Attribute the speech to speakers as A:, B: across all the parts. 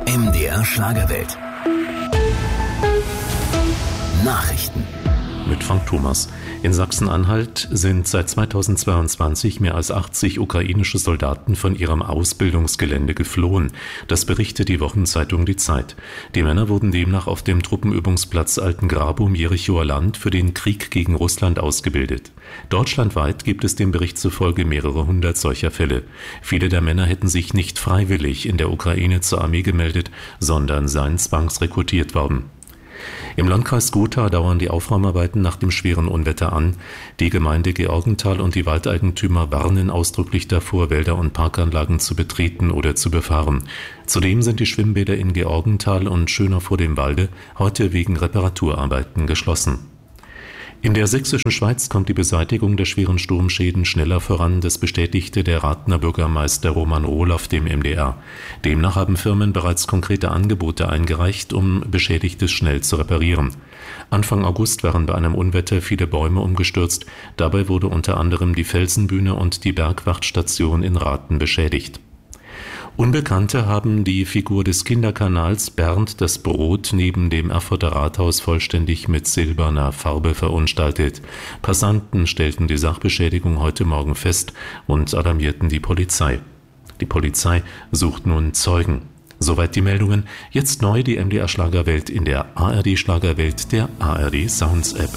A: MDR Schlagerwelt. Nachrichten.
B: Mit Frank Thomas. In Sachsen-Anhalt sind seit 2022 mehr als 80 ukrainische Soldaten von ihrem Ausbildungsgelände geflohen. Das berichtet die Wochenzeitung Die Zeit. Die Männer wurden demnach auf dem Truppenübungsplatz Altengrabum Jerichower Land für den Krieg gegen Russland ausgebildet. Deutschlandweit gibt es dem Bericht zufolge mehrere hundert solcher Fälle. Viele der Männer hätten sich nicht freiwillig in der Ukraine zur Armee gemeldet, sondern seien zwangsrekrutiert worden. Im Landkreis Gotha dauern die Aufräumarbeiten nach dem schweren Unwetter an. Die Gemeinde Georgenthal und die Waldeigentümer warnen ausdrücklich davor, Wälder und Parkanlagen zu betreten oder zu befahren. Zudem sind die Schwimmbäder in Georgenthal und Schöner vor dem Walde heute wegen Reparaturarbeiten geschlossen. In der sächsischen Schweiz kommt die Beseitigung der schweren Sturmschäden schneller voran, das bestätigte der Ratner Bürgermeister Roman Rohloff dem MDR. Demnach haben Firmen bereits konkrete Angebote eingereicht, um Beschädigtes schnell zu reparieren. Anfang August waren bei einem Unwetter viele Bäume umgestürzt. Dabei wurde unter anderem die Felsenbühne und die Bergwachtstation in Rathen beschädigt. Unbekannte haben die Figur des Kinderkanals Bernd das Brot neben dem Erfurter Rathaus vollständig mit silberner Farbe verunstaltet. Passanten stellten die Sachbeschädigung heute Morgen fest und alarmierten die Polizei. Die Polizei sucht nun Zeugen. Soweit die Meldungen. Jetzt neu die MDR Schlagerwelt in der ARD Schlagerwelt, der ARD Sounds App.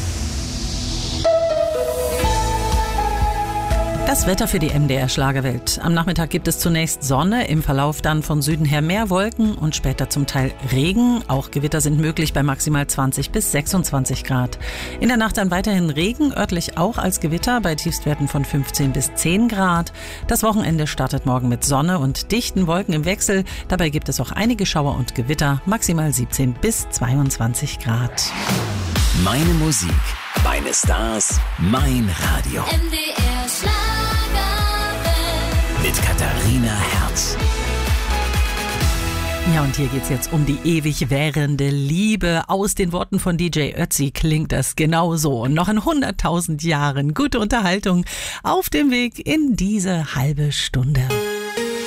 C: Das Wetter für die MDR Schlagerwelt. Am Nachmittag gibt es zunächst Sonne, im Verlauf dann von Süden her mehr Wolken und später zum Teil Regen. Auch Gewitter sind möglich bei maximal 20 bis 26 Grad. In der Nacht dann weiterhin Regen, örtlich auch als Gewitter bei Tiefstwerten von 15 bis 10 Grad. Das Wochenende startet morgen mit Sonne und dichten Wolken im Wechsel. Dabei gibt es auch einige Schauer und Gewitter, maximal 17 bis 22 Grad.
A: Meine Musik, meine Stars, mein Radio.
D: MDR Schlagerwelt.
A: Mit Katharina Herz.
C: Ja, und hier geht's jetzt um die ewig währende Liebe. Aus den Worten von DJ Ötzi klingt das genau so. Und noch in 100.000 Jahren gute Unterhaltung auf dem Weg in diese halbe Stunde.